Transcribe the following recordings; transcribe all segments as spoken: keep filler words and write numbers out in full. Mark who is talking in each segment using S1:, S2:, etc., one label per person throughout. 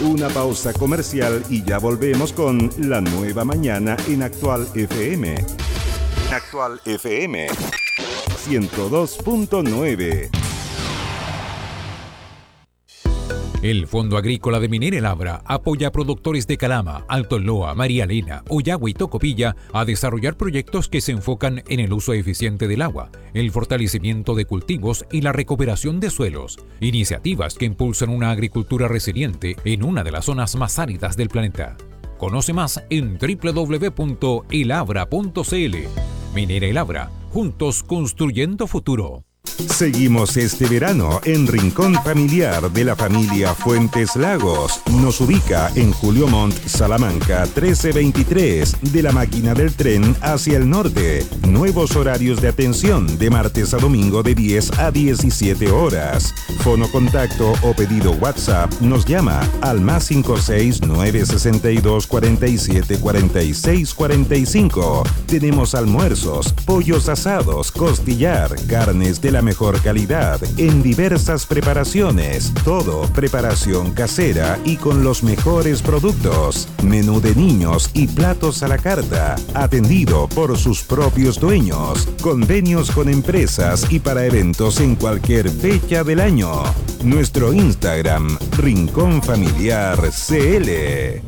S1: Una pausa comercial y ya volvemos con La Nueva Mañana en Actual F M. Actual F M ciento dos punto nueve.
S2: El Fondo Agrícola de Minera El Abra apoya a productores de Calama, Alto Loa, María Elena, Ollagua y Tocopilla a desarrollar proyectos que se enfocan en el uso eficiente del agua, el fortalecimiento de cultivos y la recuperación de suelos. Iniciativas que impulsan una agricultura resiliente en una de las zonas más áridas del planeta. Conoce más en doble u doble u doble u punto el abra punto c l. Minera El Abra, juntos construyendo futuro.
S1: Seguimos este verano en Rincón Familiar de la familia Fuentes Lagos. Nos ubica en Julio Montt, Salamanca, trece veintitrés, de la máquina del tren hacia el norte. Nuevos horarios de atención de martes a domingo de diez a diecisiete horas. Fono contacto o pedido WhatsApp nos llama al más cinco seis nueve seis dos cuatro siete cuatro seis cuatro cinco. Tenemos almuerzos, pollos asados, costillar, carnes de la mejor calidad en diversas preparaciones, todo preparación casera y con los mejores productos, menú de niños y platos a la carta, atendido por sus propios dueños, convenios con empresas y para eventos en cualquier fecha del año. Nuestro Instagram, Rincón Familiar C L.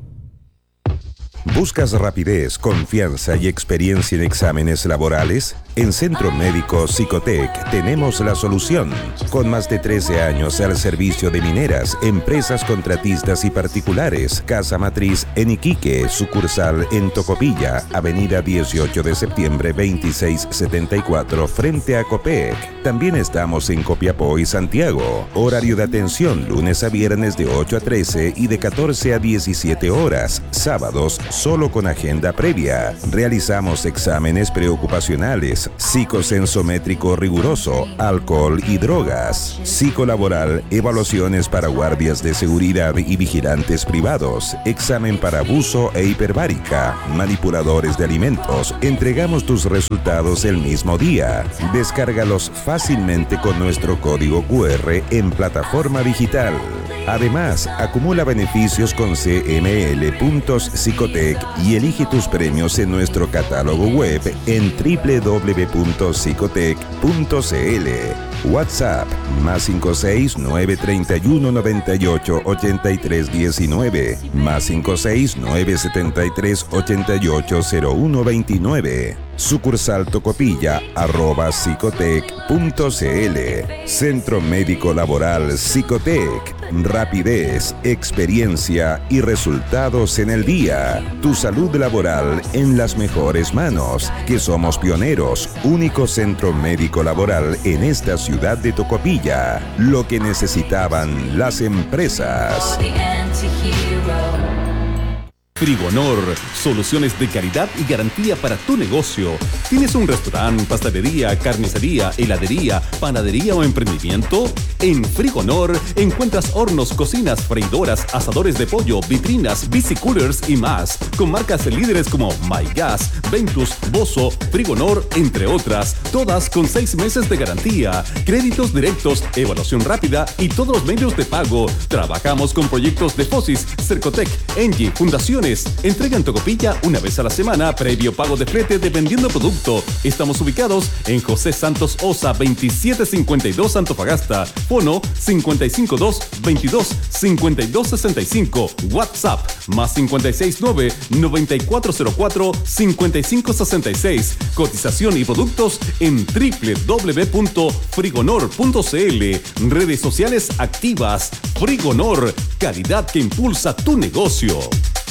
S1: ¿Buscas rapidez, confianza y experiencia en exámenes laborales? En Centro Médico Psicotec tenemos la solución. Con más de trece años al servicio de mineras, empresas contratistas y particulares. Casa Matriz en Iquique, sucursal en Tocopilla, Avenida dieciocho de septiembre veintiséis setenta y cuatro, frente a Copec. También estamos en Copiapó y Santiago. Horario de atención lunes a viernes de ocho a trece y de catorce a diecisiete horas. Sábados solo con agenda previa. Realizamos exámenes preocupacionales, psicosensométrico riguroso, alcohol y drogas, psicolaboral, evaluaciones para guardias de seguridad y vigilantes privados, examen para abuso e hiperbárica, manipuladores de alimentos. Entregamos tus resultados el mismo día. Descárgalos fácilmente con nuestro código cu erre en plataforma digital. Además, acumula beneficios con C M L Puntos Psicotec y elige tus premios en nuestro catálogo web en doble u doble u doble u punto psicotec punto c l. WhatsApp más cinco seis nueve treinta y uno noventa y ocho ochenta y tres diecinueve, más cinco seis nueve setenta y tres ochenta y ocho cero uno veintinueve. Sucursal Tocopilla, arroba psicotec punto c l. Centro Médico Laboral Psicotec. Rapidez, experiencia y resultados en el día. Tu salud laboral en las mejores manos, que somos pioneros, único centro médico laboral en esta ciudad de Tocopilla. Lo que necesitaban las empresas.
S3: Frigonor, soluciones de calidad y garantía para tu negocio. ¿Tienes un restaurante, pastelería, carnicería, heladería, panadería o emprendimiento? En Frigonor encuentras hornos, cocinas, freidoras, asadores de pollo, vitrinas, bicicoolers y más, con marcas líderes como MyGas, Ventus, Bosso, Frigonor, entre otras, todas con seis meses de garantía, créditos directos, evaluación rápida y todos los medios de pago. Trabajamos con proyectos de Fosis, Cercotec, Engie, fundaciones. Entrega en Tocopilla una vez a la semana, previo pago de flete dependiendo producto. Estamos ubicados en José Santos Osa veintisiete cincuenta y dos Antofagasta. Fono cincuenta y cinco dos veintidós cincuenta y dos sesenta y cinco. WhatsApp más cincuenta y seis nueve noventa y cuatro cero cuatro cincuenta y cinco sesenta y seis. Cotización y productos en doble u doble u doble u punto frigonor punto c l. Redes sociales activas. Frigonor, calidad que impulsa tu negocio.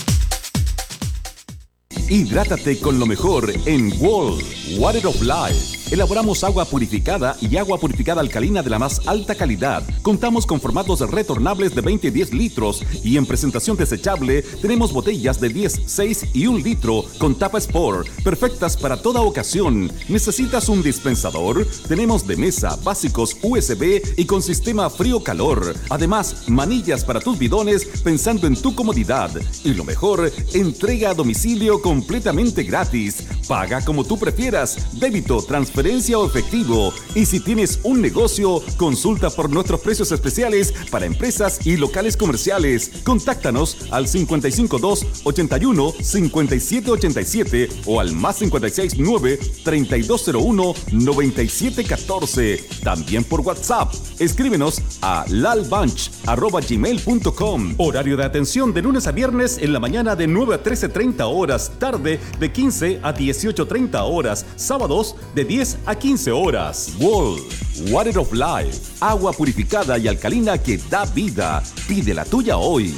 S3: Hidrátate con lo mejor en Wall, Water of Life. Elaboramos agua purificada y agua purificada alcalina de la más alta calidad. Contamos con formatos retornables de veinte y diez litros y en presentación desechable tenemos botellas de diez, seis y un litro con tapa Sport, perfectas para toda ocasión. ¿Necesitas un dispensador? Tenemos de mesa, básicos U S B y con sistema frío-calor. Además, manillas para tus bidones pensando en tu comodidad. Y lo mejor, entrega a domicilio completamente gratis. Paga como tú prefieras. Débito, transferencia transferencia o efectivo. Y si tienes un negocio, consulta por nuestros precios especiales para empresas y locales comerciales. Contáctanos al cincuenta y cinco dos, ochenta y uno, cincuenta y siete ochenta y siete o al más cincuenta y seis nueve, treinta y dos cero uno, noventa y siete catorce. También por WhatsApp. Escríbenos a lalbunch arroba gmail punto com. Horario de atención de lunes a viernes en la mañana de nueve a trece treinta horas, tarde de quince a dieciocho treinta horas, sábados de diez a quince horas. Wall, Water of Life, agua purificada y alcalina que da vida. Pide la tuya hoy.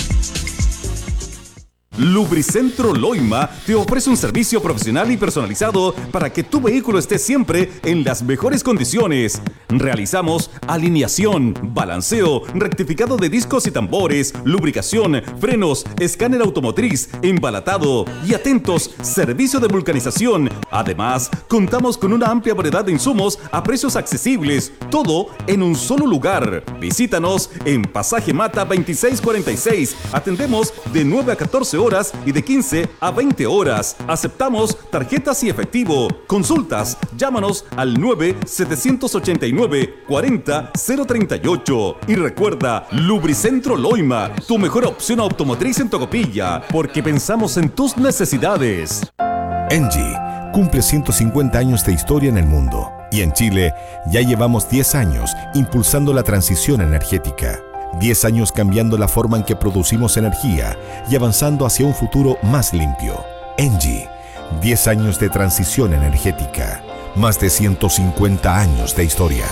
S3: Lubricentro Loima te ofrece un servicio profesional y personalizado para que tu vehículo esté siempre en las mejores condiciones. Realizamos alineación, balanceo, rectificado de discos y tambores, lubricación, frenos, escáner automotriz, embalatado y atentos, servicio de vulcanización. Además, contamos con una amplia variedad de insumos a precios accesibles, todo en un solo lugar. Visítanos en Pasaje Mata veintiséis cuarenta y seis. Atendemos de nueve a catorce horas y de quince a veinte horas. Aceptamos tarjetas y efectivo. Consultas, llámanos al nueve siete ocho nueve, cuarenta, cero treinta y ocho. Y recuerda, Lubricentro Loima, tu mejor opción automotriz en Tocopilla, porque pensamos en tus necesidades.
S4: Engie cumple ciento cincuenta años de historia en el mundo y en Chile ya llevamos diez años impulsando la transición energética. diez años cambiando la forma en que producimos energía y avanzando hacia un futuro más limpio. Engie, diez años de transición energética, más de ciento cincuenta años de historia.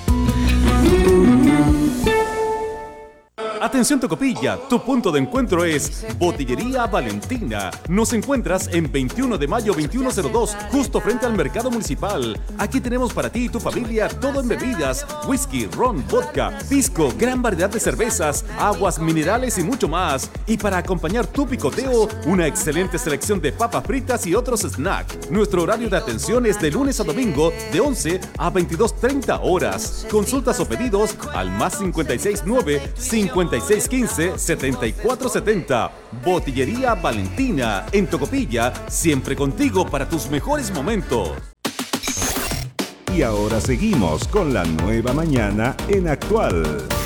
S3: Atención Tocopilla, tu punto de encuentro es Botillería Valentina. Nos encuentras en veintiuno de mayo veintiuno cero dos, justo frente al mercado municipal. Aquí tenemos para ti y tu familia todo en bebidas, whisky, ron, vodka, pisco, gran variedad de cervezas, aguas minerales y mucho más. Y para acompañar tu picoteo, una excelente selección de papas fritas y otros snacks. Nuestro horario de atención es de lunes a domingo de once a veintidós treinta horas. Consultas o pedidos al más cincuenta y seis nueve, cincuenta y seis quince, setenta y cuatro setenta. Botillería Valentina en Tocopilla, siempre contigo para tus mejores momentos.
S1: Y ahora seguimos con la nueva mañana en Actual.